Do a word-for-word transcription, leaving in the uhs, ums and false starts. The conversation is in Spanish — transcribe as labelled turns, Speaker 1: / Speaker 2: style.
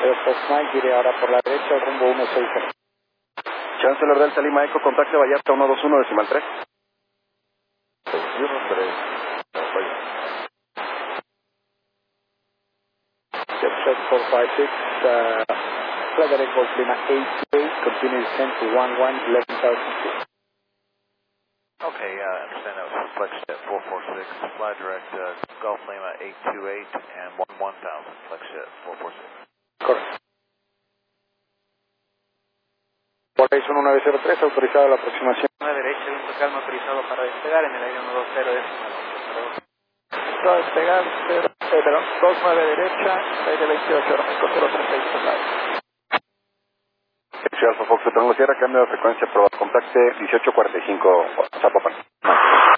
Speaker 1: Air Force nueve, gire ahora por la derecha, rumbo uno seis cero.
Speaker 2: Chancellor Delta Lima Eco, contacte Vallarta uno dos uno decimal tres.
Speaker 3: uno tres.
Speaker 1: Jet four five six, uh, Frederick Golf Lima eight two eight, continue descent to one one, eleven thousand feet.
Speaker 4: Okay, yeah, I understand that was FlexJet four four six, fly direct uh, Golf Lima eight two eight and one one thousand, FlexJet four four six.
Speaker 1: Correcto. Horizon nueve cero tres, autorizado la aproximación.
Speaker 5: A la derecha, viento calma autorizado para despegar en el aire uno dos cero decimal.
Speaker 1: Para despegar, cero, eh, perdón, dos nueve derecha, aire veintiocho, México cero tres seis,
Speaker 2: Alfa Fox, Tango Sierra, cambio de frecuencia, probar contacte dieciocho cuarenta y cinco, Zapopan.